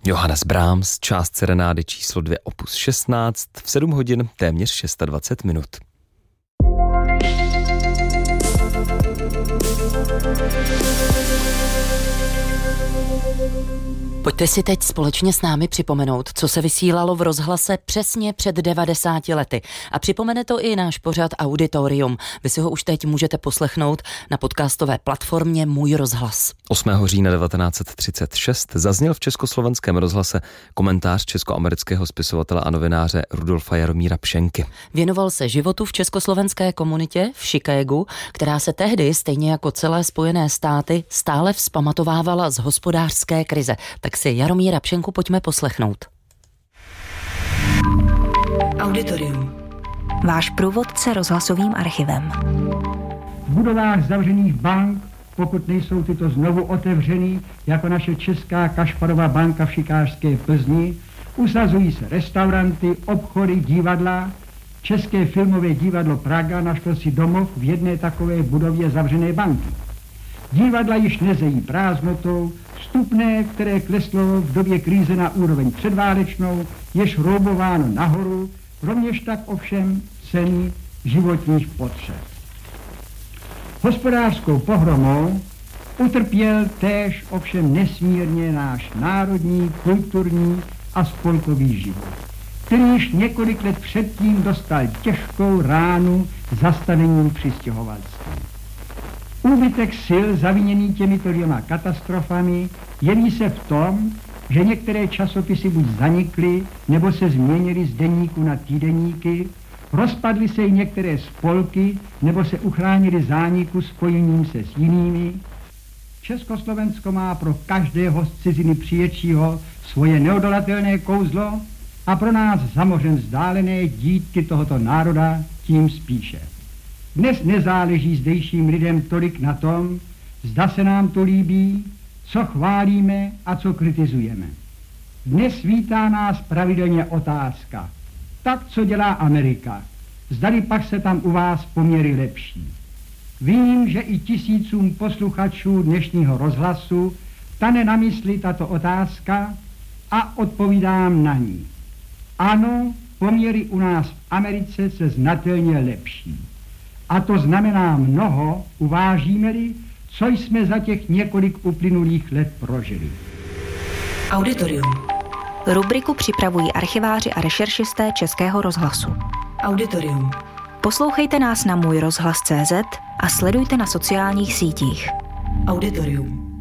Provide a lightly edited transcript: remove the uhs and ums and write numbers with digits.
Johannes Brahms, část serenády číslo 2 opus 16 v 7 hodin téměř 26 minut. Pojďte si teď společně s námi připomenout, co se vysílalo v rozhlase přesně před 90 lety. A připomene to i náš pořad Auditorium. Vy si ho už teď můžete poslechnout na podcastové platformě Můj rozhlas. 8. října 1936 zazněl v Československém rozhlase komentář českoamerického spisovatele a novináře Rudolfa Jaromíra Pšenky. Věnoval se životu v československé komunitě v Chicagu, která se tehdy, stejně jako celé Spojené státy, stále vzpamatovávala z hospodářské krize. Tak si Jaromíra Pšenku pojďme poslechnout. Auditorium. Váš průvodce rozhlasovým archivem. V budovách zavřených bank, pokud nejsou tyto znovu otevřeny, jako naše česká Kašparova banka v Šikářské Plzni, usazují se restauranty, obchody, divadla. České filmové divadlo Praga našlo si domov v jedné takové budově zavřené banky. Divadla již nezejí prázdnotou, vstupné, které kleslo v době krize na úroveň předválečnou, jež roubováno nahoru, rovněž tak ovšem ceny životních potřeb. Hospodářskou pohromou utrpěl též ovšem nesmírně náš národní, kulturní a spolkový život, který již několik let předtím dostal těžkou ránu zastavením přistěhovalství. Úbytek sil zaviněný těmito dvěma katastrofami jeví se v tom, že některé časopisy buď zanikly, nebo se změnily z deníku na týdeníky, rozpadly se i některé spolky, nebo se uchránily zániku spojením se s jinými. Československo má pro každého z ciziny přijetšího svoje neodolatelné kouzlo a pro nás za mořem vzdálené dítky tohoto národa tím spíše. Dnes nezáleží zdejším lidem tolik na tom, zda se nám to líbí, co chválíme a co kritizujeme. Dnes vítá nás pravidelně otázka, tak co dělá Amerika, zdali pak se tam u vás poměry lepší. Vím, že i tisícům posluchačů dnešního rozhlasu tane na mysli tato otázka a odpovídám na ní. Ano, poměry u nás v Americe se znatelně lepší. A to znamená mnoho, uvážíme-li, co jsme za těch několik uplynulých let prožili. Auditorium. Rubriku připravují archiváři a rešeršisté Českého rozhlasu. Auditorium. Poslouchejte nás na můj rozhlas.cz a sledujte na sociálních sítích. Auditorium.